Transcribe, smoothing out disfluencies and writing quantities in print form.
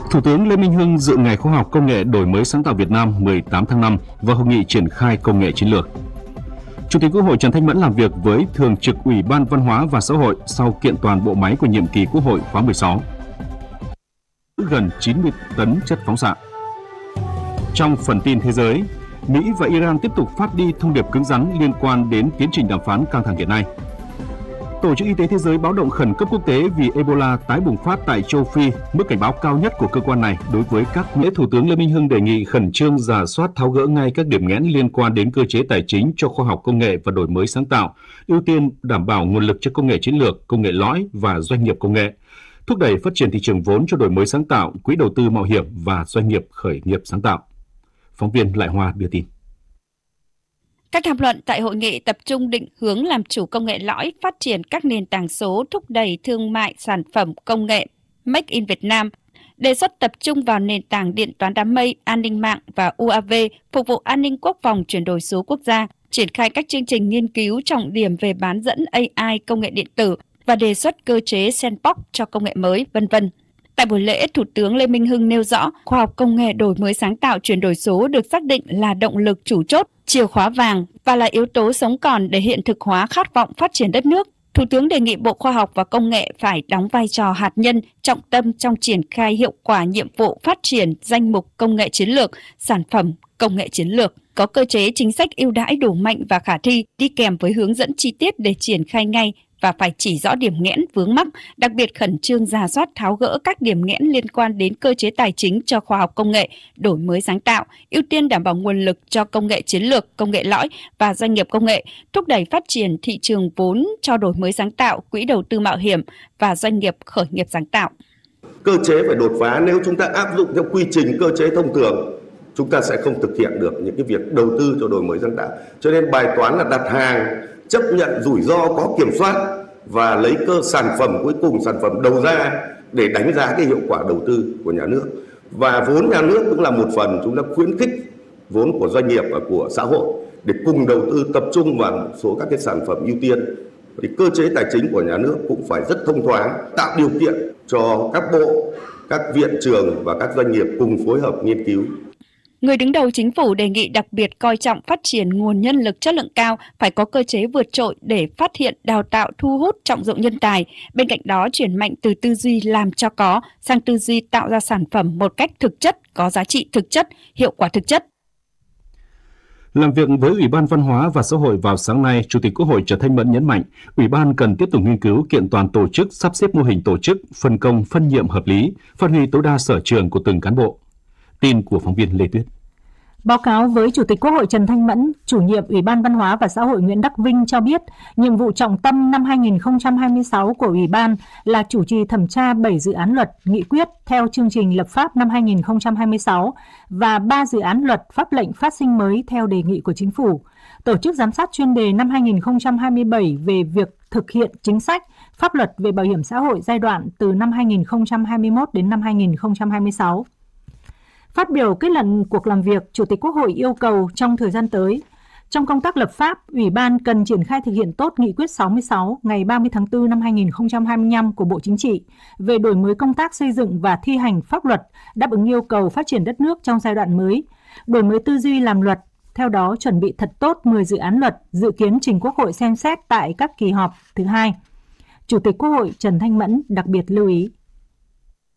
Thủ tướng Lê Minh Hưng dự Ngày Khoa học Công nghệ Đổi mới sáng tạo Việt Nam 18 tháng 5 và hội nghị triển khai công nghệ chiến lược. Chủ tịch Quốc hội Trần Thanh Mẫn làm việc với Thường trực Ủy ban Văn hóa và Xã hội sau kiện toàn bộ máy của nhiệm kỳ Quốc hội khóa 16. Gần 90 tấn chất phóng xạ. Trong phần tin thế giới, Mỹ và Iran tiếp tục phát đi thông điệp cứng rắn liên quan đến tiến trình đàm phán căng thẳng hiện nay. Tổ chức Y tế Thế giới báo động khẩn cấp quốc tế vì Ebola tái bùng phát tại châu Phi, mức cảnh báo cao nhất của cơ quan này đối với các nước. Thủ tướng Lê Minh Hưng đề nghị khẩn trương rà soát tháo gỡ ngay các điểm nghẽn liên quan đến cơ chế tài chính cho khoa học công nghệ và đổi mới sáng tạo, ưu tiên đảm bảo nguồn lực cho công nghệ chiến lược, công nghệ lõi và doanh nghiệp công nghệ, thúc đẩy phát triển thị trường vốn cho đổi mới sáng tạo, quỹ đầu tư mạo hiểm và doanh nghiệp khởi nghiệp sáng tạo. Phóng viên Lại Hoa đưa tin. Các tham luận tại hội nghị tập trung định hướng làm chủ công nghệ lõi, phát triển các nền tảng số, thúc đẩy thương mại sản phẩm công nghệ Make in Việt Nam, đề xuất tập trung vào nền tảng điện toán đám mây, an ninh mạng và UAV, phục vụ an ninh quốc phòng chuyển đổi số quốc gia, triển khai các chương trình nghiên cứu trọng điểm về bán dẫn AI công nghệ điện tử và đề xuất cơ chế sandbox cho công nghệ mới, v.v. Tại buổi lễ, Thủ tướng Lê Minh Hưng nêu rõ, khoa học công nghệ đổi mới sáng tạo chuyển đổi số được xác định là động lực chủ chốt, chìa khóa vàng và là yếu tố sống còn để hiện thực hóa khát vọng phát triển đất nước. Thủ tướng đề nghị Bộ Khoa học và Công nghệ phải đóng vai trò hạt nhân, trọng tâm trong triển khai hiệu quả nhiệm vụ phát triển danh mục công nghệ chiến lược, sản phẩm công nghệ chiến lược, có cơ chế chính sách ưu đãi đủ mạnh và khả thi, đi kèm với hướng dẫn chi tiết để triển khai ngay và phải chỉ rõ điểm nghẽn vướng mắc, đặc biệt khẩn trương rà soát tháo gỡ các điểm nghẽn liên quan đến cơ chế tài chính cho khoa học công nghệ, đổi mới sáng tạo, ưu tiên đảm bảo nguồn lực cho công nghệ chiến lược, công nghệ lõi và doanh nghiệp công nghệ, thúc đẩy phát triển thị trường vốn cho đổi mới sáng tạo, quỹ đầu tư mạo hiểm và doanh nghiệp khởi nghiệp sáng tạo. Cơ chế phải đột phá, nếu chúng ta áp dụng theo quy trình cơ chế thông thường, chúng ta sẽ không thực hiện được những cái việc đầu tư cho đổi mới sáng tạo. Cho nên bài toán là đặt hàng, chấp nhận rủi ro có kiểm soát và lấy cơ sản phẩm cuối cùng, sản phẩm đầu ra để đánh giá cái hiệu quả đầu tư của nhà nước. Và vốn nhà nước cũng là một phần, chúng ta khuyến khích vốn của doanh nghiệp và của xã hội để cùng đầu tư tập trung vào một số các cái sản phẩm ưu tiên. Thì cơ chế tài chính của nhà nước cũng phải rất thông thoáng, tạo điều kiện cho các bộ, các viện trường và các doanh nghiệp cùng phối hợp nghiên cứu. Người đứng đầu chính phủ đề nghị đặc biệt coi trọng phát triển nguồn nhân lực chất lượng cao, phải có cơ chế vượt trội để phát hiện, đào tạo, thu hút, trọng dụng nhân tài. Bên cạnh đó, chuyển mạnh từ tư duy làm cho có sang tư duy tạo ra sản phẩm một cách thực chất, có giá trị thực chất, hiệu quả thực chất. Làm việc với Ủy ban Văn hóa và Xã hội vào sáng nay, Chủ tịch Quốc hội Trần Thanh Mẫn nhấn mạnh, Ủy ban cần tiếp tục nghiên cứu kiện toàn tổ chức, sắp xếp mô hình tổ chức, phân công, phân nhiệm hợp lý, phát huy tối đa sở trường của từng cán bộ. Tin của phóng viên Lê Tuyết. Báo cáo với Chủ tịch Quốc hội Trần Thanh Mẫn, Chủ nhiệm Ủy ban Văn hóa và Xã hội Nguyễn Đắc Vinh cho biết, nhiệm vụ trọng tâm năm 2026 của Ủy ban là chủ trì thẩm tra 7 dự án luật, nghị quyết theo chương trình lập pháp năm 2026 và 3 dự án luật pháp lệnh phát sinh mới theo đề nghị của Chính phủ. Tổ chức giám sát chuyên đề năm 2027 về việc thực hiện chính sách, pháp luật về bảo hiểm xã hội giai đoạn từ năm 2021 đến năm 2026. Phát biểu kết luận cuộc làm việc, Chủ tịch Quốc hội yêu cầu trong thời gian tới, trong công tác lập pháp, Ủy ban cần triển khai thực hiện tốt Nghị quyết 66 ngày 30 tháng 4 năm 2025 của Bộ Chính trị về đổi mới công tác xây dựng và thi hành pháp luật đáp ứng yêu cầu phát triển đất nước trong giai đoạn mới, đổi mới tư duy làm luật, theo đó chuẩn bị thật tốt 10 dự án luật dự kiến trình Quốc hội xem xét tại các kỳ họp thứ hai. Chủ tịch Quốc hội Trần Thanh Mẫn đặc biệt lưu ý.